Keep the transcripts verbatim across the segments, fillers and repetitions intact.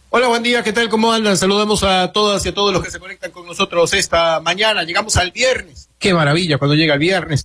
Hola, buen día, ¿qué tal? ¿Cómo andan? Saludamos a todas y a todos los que se conectan con nosotros esta mañana. Llegamos al viernes. Qué maravilla cuando llega el viernes.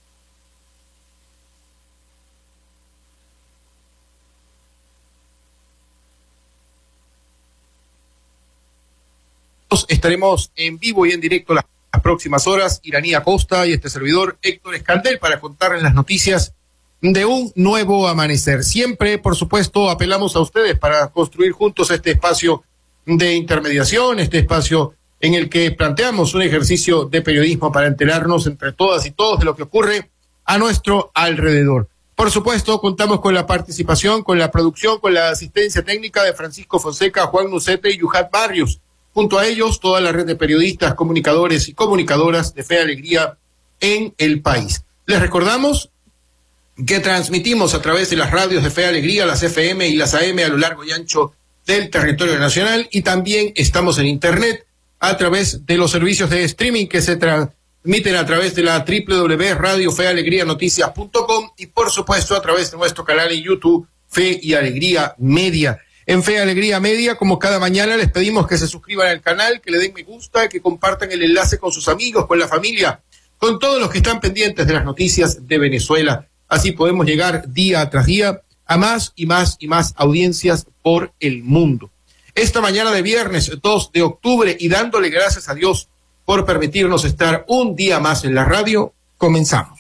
Estaremos en vivo y en directo las, las próximas horas. Iranía Costa y este servidor Héctor Escandel para contarles las noticias de un nuevo amanecer. Siempre, por supuesto, apelamos a ustedes para construir juntos este espacio de intermediación, este espacio en el que planteamos un ejercicio de periodismo para enterarnos entre todas y todos de lo que ocurre a nuestro alrededor. Por supuesto, contamos con la participación, con la producción, con la asistencia técnica de Francisco Fonseca, Juan Nucete y Yuhat Barrios. Junto a ellos, toda la red de periodistas, comunicadores y comunicadoras de Fe y Alegría en el país. Les recordamos que transmitimos a través de las radios de Fe y Alegría, las F M y las A M a lo largo y ancho del territorio nacional, y también estamos en internet a través de los servicios de streaming que se transmiten a través de la doble u doble u doble u punto radio fe alegría noticias punto com y por supuesto a través de nuestro canal en YouTube Fe y Alegría Media. En Fe y Alegría Media, como cada mañana, les pedimos que se suscriban al canal, que le den me gusta, que compartan el enlace con sus amigos, con la familia, con todos los que están pendientes de las noticias de Venezuela. Así podemos llegar día tras día a más y más y más audiencias por el mundo. Esta mañana de viernes dos de octubre, y dándole gracias a Dios por permitirnos estar un día más en la radio, comenzamos.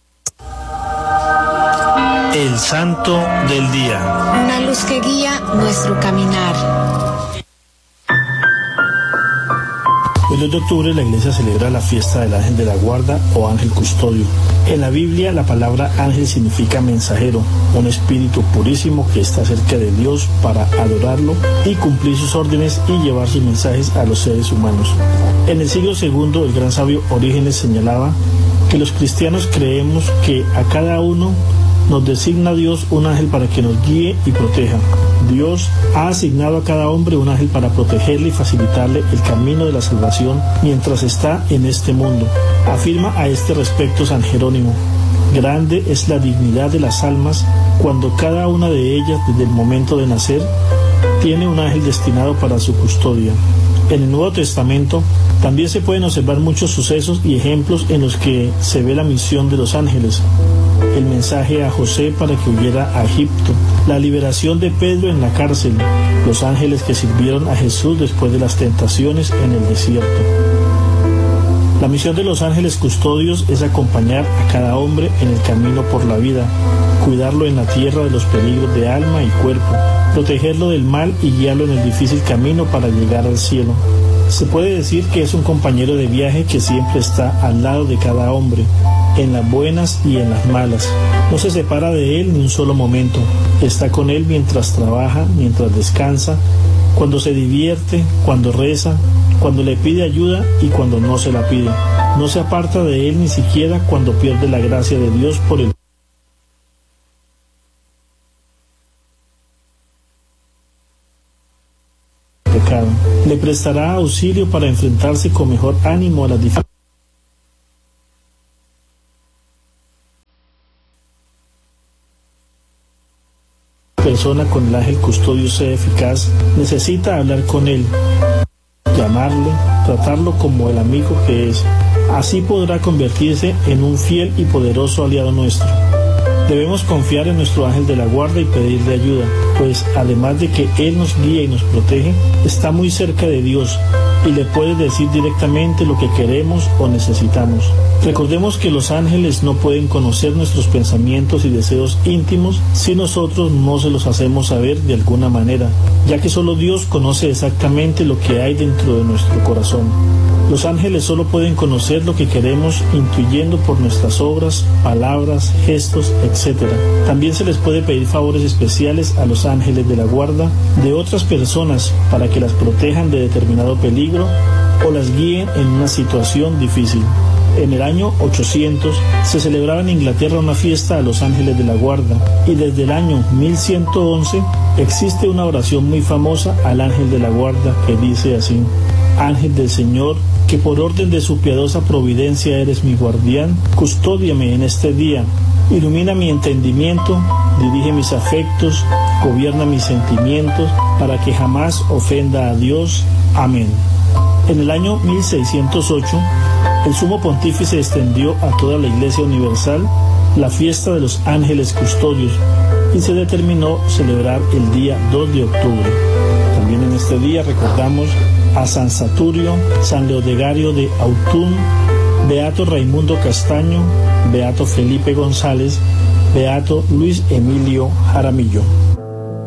El Santo del Día. Una luz que guía nuestro caminar. El dos de octubre la iglesia celebra la fiesta del ángel de la guarda o ángel custodio. En la Biblia la palabra ángel significa mensajero, un espíritu purísimo que está cerca de Dios para adorarlo y cumplir sus órdenes y llevar sus mensajes a los seres humanos. En el siglo segundo el gran sabio Orígenes señalaba que los cristianos creemos que a cada uno nos designa Dios un ángel para que nos guíe y proteja. Dios ha asignado a cada hombre un ángel para protegerle y facilitarle el camino de la salvación mientras está en este mundo. Afirma a este respecto San Jerónimo: grande es la dignidad de las almas cuando cada una de ellas, desde el momento de nacer, tiene un ángel destinado para su custodia. En el Nuevo Testamento también se pueden observar muchos sucesos y ejemplos en los que se ve la misión de los ángeles. El mensaje a José para que huyera a Egipto, la liberación de Pedro en la cárcel, los ángeles que sirvieron a Jesús después de las tentaciones en el desierto. La misión de los ángeles custodios es acompañar a cada hombre en el camino por la vida, cuidarlo en la tierra de los peligros de alma y cuerpo, protegerlo del mal y guiarlo en el difícil camino para llegar al cielo. Se puede decir que es un compañero de viaje que siempre está al lado de cada hombre, en las buenas y en las malas. No se separa de él ni un solo momento. Está con él mientras trabaja, mientras descansa, cuando se divierte, cuando reza, cuando le pide ayuda y cuando no se la pide. No se aparta de él ni siquiera cuando pierde la gracia de Dios por el pecado. Le prestará auxilio para enfrentarse con mejor ánimo a las dificultades. Persona con el ángel custodio sea eficaz, necesita hablar con él, llamarle, tratarlo como el amigo que es. Así podrá convertirse en un fiel y poderoso aliado nuestro. Debemos confiar en nuestro ángel de la guarda y pedirle ayuda, pues además de que él nos guía y nos protege, está muy cerca de Dios y le puede decir directamente lo que queremos o necesitamos. Recordemos que los ángeles no pueden conocer nuestros pensamientos y deseos íntimos si nosotros no se los hacemos saber de alguna manera, ya que solo Dios conoce exactamente lo que hay dentro de nuestro corazón. Los ángeles solo pueden conocer lo que queremos intuyendo por nuestras obras, palabras, gestos, etcétera. También se les puede pedir favores especiales a los ángeles de la guarda de otras personas para que las protejan de determinado peligro o las guíen en una situación difícil. En el año ochocientos se celebraba en Inglaterra una fiesta a los ángeles de la guarda, y desde el año mil ciento once existe una oración muy famosa al ángel de la guarda que dice así: Ángel del Señor, que por orden de su piadosa providencia eres mi guardián, custódiame en este día, Ilumina mi entendimiento, dirige mis afectos, gobierna mis sentimientos, para que jamás ofenda a Dios. Amén. En el año mil seiscientos ocho, el sumo pontífice extendió a toda la Iglesia Universal la fiesta de los ángeles custodios y se determinó celebrar el día dos de octubre. También en este día recordamos a San Saturio, San Leodegario de Autun, Beato Raimundo Castaño, Beato Felipe González, Beato Luis Emilio Jaramillo.